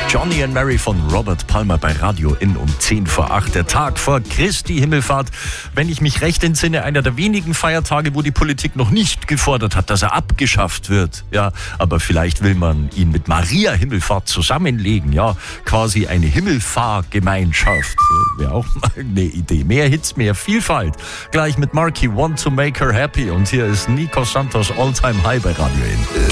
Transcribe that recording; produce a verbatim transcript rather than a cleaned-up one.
Johnny and Mary von Robert Palmer bei Radio In um zehn vor acht, der Tag vor Christi Himmelfahrt. Wenn ich mich recht entsinne, einer der wenigen Feiertage, wo die Politik noch nicht gefordert hat, dass er abgeschafft wird. Ja, aber vielleicht will man ihn mit Maria Himmelfahrt zusammenlegen. Ja, quasi eine Himmelfahrgemeinschaft. Wäre auch mal eine Idee. Mehr Hits, mehr Vielfalt. Gleich mit Marky, Want to Make Her Happy. Und hier ist Nico Santos All Time High bei Radio In.